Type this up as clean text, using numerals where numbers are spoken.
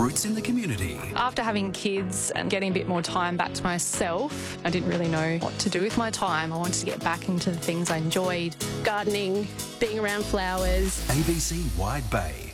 roots in the community. After having kids and getting a bit more time back to myself, I didn't really know what to do with my time. I wanted to get back into the things I enjoyed. Gardening, being around flowers. ABC Wide Bay.